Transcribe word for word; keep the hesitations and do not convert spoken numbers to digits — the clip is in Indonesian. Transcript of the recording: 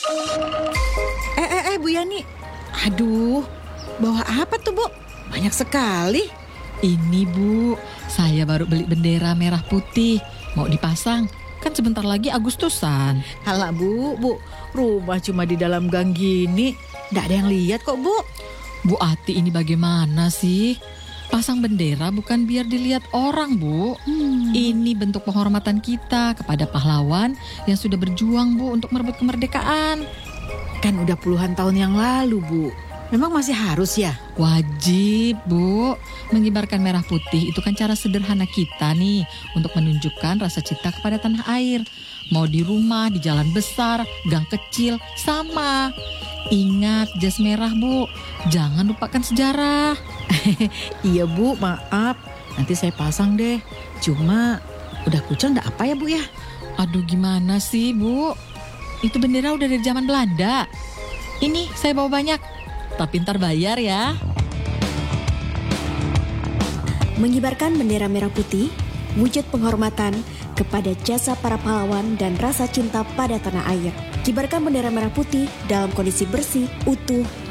Eh, eh, eh, Bu Yani. Aduh, bawa apa tuh, Bu? Banyak sekali. Ini Bu, saya baru beli bendera merah putih. Mau dipasang, kan sebentar lagi Agustusan. Halah, Bu, Bu. Rumah cuma di dalam gang gini. Nggak ada yang lihat kok, Bu. Bu Ati ini bagaimana sih? Pasang bendera bukan biar dilihat orang, Bu. Hmm. Ini bentuk penghormatan kita kepada pahlawan yang sudah berjuang, Bu, untuk merebut kemerdekaan. Kan udah puluhan tahun yang lalu, Bu. Memang masih harus ya? Wajib, Bu. Mengibarkan merah putih itu kan cara sederhana kita nih untuk menunjukkan rasa cinta kepada tanah air. Mau di rumah, di jalan besar, gang kecil, sama. Ingat jas merah, Bu. Jangan lupakan sejarah. Iya, Bu, maaf. Nanti saya pasang deh. Cuma udah kucel enggak apa ya, Bu ya? Aduh, gimana sih, Bu? Itu bendera udah dari zaman Belanda. Ini saya bawa banyak. Tapi ntar bayar ya. Mengibarkan bendera merah putih, wujud penghormatan kepada jasa para pahlawan dan rasa cinta pada tanah air. Kibarkan bendera merah putih dalam kondisi bersih, utuh,